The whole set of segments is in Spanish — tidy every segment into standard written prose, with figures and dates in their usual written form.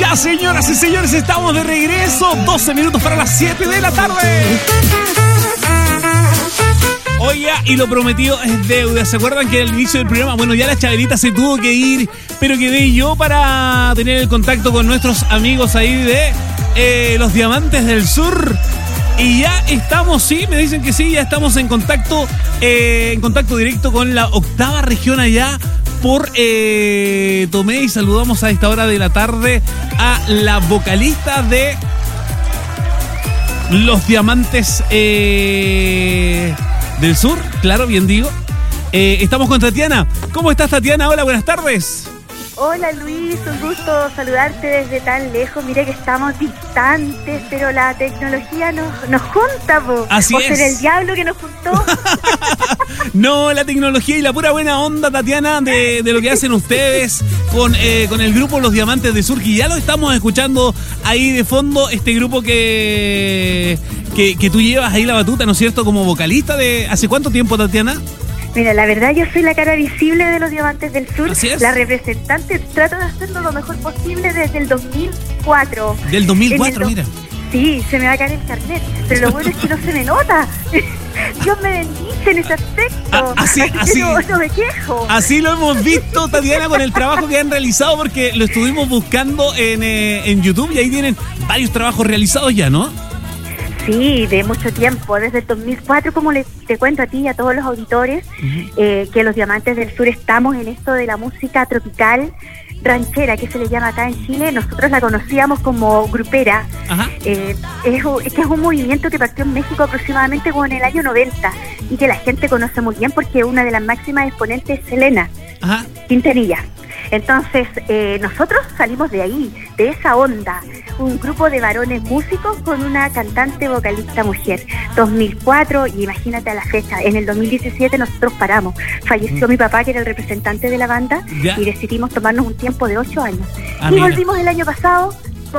Ya, señoras y señores, estamos de regreso. 12 minutos para las 7 de la tarde. Oiga, y lo prometido es deuda. ¿Se acuerdan que al inicio del programa, bueno, ya la Chabelita se tuvo que ir, pero quedé yo para tener el contacto con nuestros amigos ahí de los Diamantes del Sur? Y ya estamos, sí, me dicen que sí, ya estamos en contacto directo con la 8ª región allá por Tomé, y saludamos a esta hora de la tarde a la vocalista de los Diamantes del Sur, claro, bien digo. Estamos con Tatiana. ¿Cómo estás, Tatiana? Hola, buenas tardes. Hola Luis, un gusto saludarte desde tan lejos. Mira que estamos distantes, pero la tecnología nos junta, po. Así ¿O es. será el diablo que nos juntó? No, la tecnología y la pura buena onda, Tatiana, de lo que hacen ustedes con el grupo Los Diamantes del Sur, que ya lo estamos escuchando ahí de fondo, este grupo que tú llevas ahí la batuta, ¿no es cierto?, como vocalista de... ¿Hace cuánto tiempo, Tatiana? Mira, la verdad yo soy la cara visible de los Diamantes del Sur. Así es. La representante, trato de hacerlo lo mejor posible desde el 2004. Del 2004, mira. Sí, se me va a caer el carnet, pero lo bueno es que no se me nota. Dios me bendice en ese aspecto. Así no me quejo. Así lo hemos visto, Tatiana, con el trabajo que han realizado, porque lo estuvimos buscando en YouTube y ahí tienen varios trabajos realizados ya, ¿no? Sí, de mucho tiempo, desde el 2004, como te cuento a ti y a todos los auditores, que los Diamantes del Sur estamos en esto de la música tropical, ranchera, que se le llama acá en Chile. Nosotros la conocíamos como grupera. Es un movimiento que partió en México aproximadamente como en el año 90 y que la gente conoce muy bien porque una de las máximas exponentes es Selena Quintanilla. Entonces, nosotros salimos de ahí, de esa onda, un grupo de varones músicos con una cantante vocalista mujer. 2004, y imagínate a la fecha, en el 2017 nosotros paramos. Falleció mi papá, que era el representante de la banda, y decidimos tomarnos un tiempo de 8 años. Y mira, volvimos el año pasado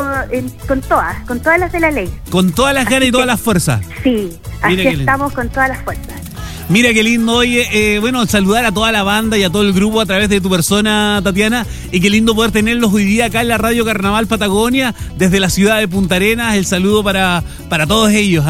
con todas las de la ley. Con todas las ganas y todas las fuerzas. Sí, así estamos con todas las fuerzas. Mira qué lindo, oye, bueno, saludar a toda la banda y a todo el grupo a través de tu persona, Tatiana, y qué lindo poder tenerlos hoy día acá en la Radio Carnaval Patagonia, desde la ciudad de Punta Arenas. El saludo para todos ellos,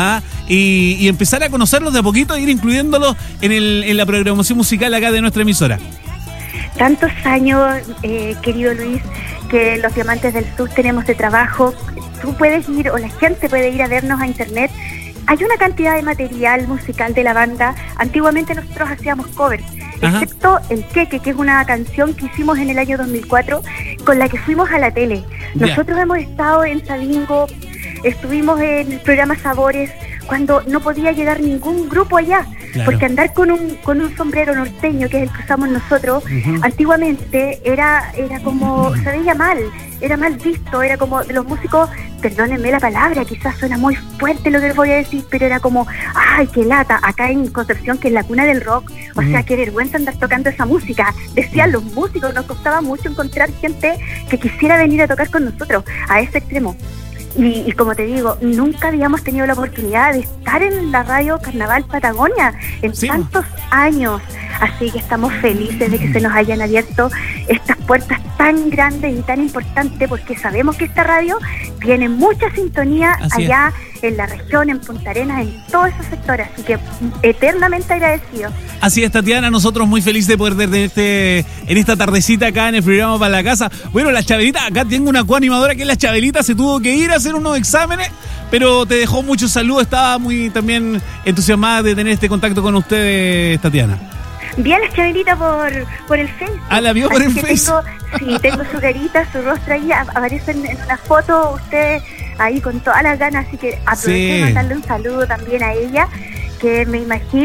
y empezar a conocerlos de a poquito e ir incluyéndolos en la programación musical acá de nuestra emisora. Tantos años, querido Luis, que los Diamantes del Sur tenemos de trabajo. Tú puedes ir, o la gente puede ir a vernos a internet. Hay una cantidad de material musical de la banda. Antiguamente nosotros hacíamos covers, excepto El Queque, que es una canción que hicimos en el año 2004, con la que fuimos a la tele. Nosotros hemos estado en Sabingo, estuvimos en el programa Sabores, cuando no podía llegar ningún grupo allá, porque andar con un sombrero norteño, que es el que usamos nosotros, antiguamente era como, se veía mal, era mal visto, era como los músicos, perdónenme la palabra, quizás suena muy fuerte lo que les voy a decir, pero era como, ay, qué lata, acá en Concepción, que es la cuna del rock, o sea, qué vergüenza andar tocando esa música, decían los músicos. Nos costaba mucho encontrar gente que quisiera venir a tocar con nosotros, a ese extremo. Y como te digo, nunca habíamos tenido la oportunidad de estar en la Radio Carnaval Patagonia en tantos años. Así que estamos felices de que se nos hayan abierto estas puertas tan grandes y tan importantes, porque sabemos que esta radio tiene mucha sintonía allá en la región, en Punta Arenas, en todos esos sectores. Así que eternamente agradecido. Así es, Tatiana, nosotros muy felices de poder tenerte en esta tardecita acá en el programa Para la Casa. Bueno, la Chabelita, acá tengo una coanimadora que es la Chabelita, se tuvo que ir a hacer unos exámenes, pero te dejó muchos saludos, estaba muy también entusiasmada de tener este contacto con ustedes, Tatiana. Vi a la Chabelita por el Facebook. ¿La vio por el Facebook? Tengo su carita, su rostro ahí, aparece en una foto, usted ahí con todas las ganas, así que aprovecho de mandarle un saludo también a ella, que me imagino